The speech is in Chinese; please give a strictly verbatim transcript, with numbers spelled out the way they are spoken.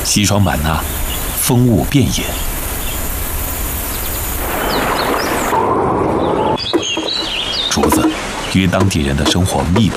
西双版纳风物遍野，竹子与当地人的生活密不